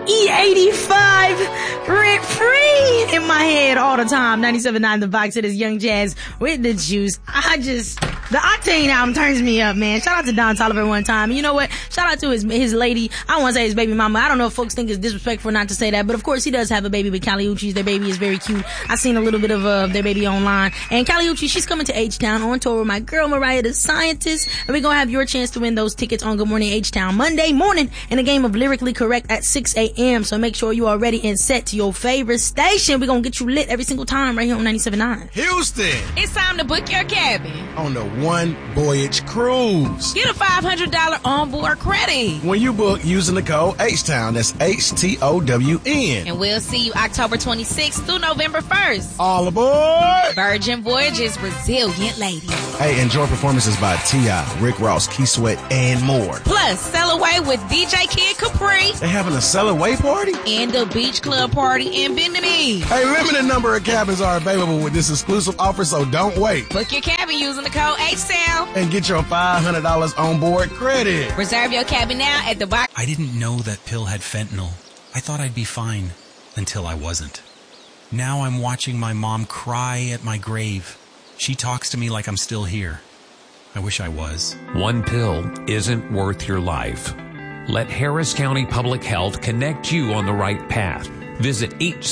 E85 rent free in my head all the time. 97.9 The Box. It is Young Jazz with the juice. The Octane album turns me up, man. Shout out to Don Toliver one time. And you know what? Shout out to his lady. I don't want to say his baby mama. I don't know if folks think it's disrespectful not to say that, but of course he does have a baby with Kali Uchis. Their baby is very cute. I seen a little bit of their baby online. And Kali Uchis, she's coming to H-Town on tour with my girl Mariah the Scientist. And we're gonna have your chance to win those tickets on Good Morning H-Town Monday morning in a game of Lyrically Correct at 6 a.m. So make sure you are ready and set to your favorite station. We're gonna get you lit every single time right here on 97.9. Houston! It's time to book your cabin on the One Voyage Cruise. Get a $500 onboard credit when you book using the code H-Town. That's HTOWN. And we'll see you October 26th through November 1st. All aboard! Virgin Voyages, resilient ladies. Hey, enjoy performances by T.I., Rick Ross, Key Sweat, and more. Plus, sail away with DJ Kid Capri. They having a sail away party? And a beach club party in Bendon Beach. Hey, limited number of cabins are available with this exclusive offer, so don't wait. Book your cabin using the code H-Town. And get your $500 on board credit. Reserve your cabin now at the box. I didn't know that pill had fentanyl. I thought I'd be fine until I wasn't. Now I'm watching my mom cry at my grave. She talks to me like I'm still here. I wish I was. One pill isn't worth your life. Let Harris County Public Health connect you on the right path. Visit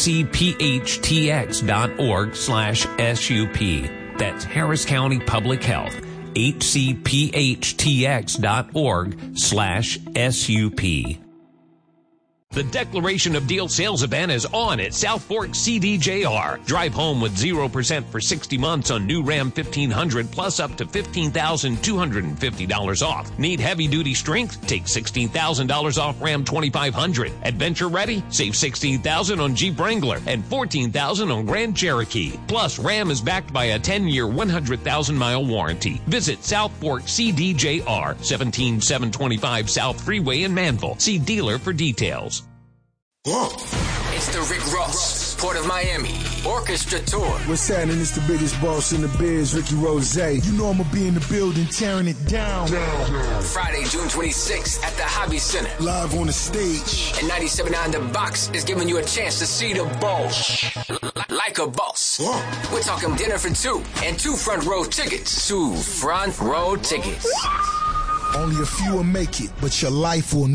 hcphtx.org/SUP. That's Harris County Public Health. hcphtx.org/SUP. The Declaration of Deal sales event is on at South Fork CDJR. Drive home with 0% for 60 months on new Ram 1500 plus up to $15,250 off. Need heavy-duty strength? Take $16,000 off Ram 2500. Adventure ready? Save $16,000 on Jeep Wrangler and $14,000 on Grand Cherokee. Plus, Ram is backed by a 10-year, 100,000-mile warranty. Visit South Fork CDJR, 17725 South Freeway in Manville. See dealer for details. It's the Rick Ross, Port of Miami, Orchestra Tour. What's happening? It's the biggest boss in the biz, Ricky Rose. You know I'm gonna be in the building tearing it down. Friday, June 26th at the Hobby Center. Live on the stage. And 97.9 The Box is giving you a chance to see the boss. Like a boss. We're talking dinner for two and 2 front row tickets. 2 front row tickets. Only a few will make it, but your life will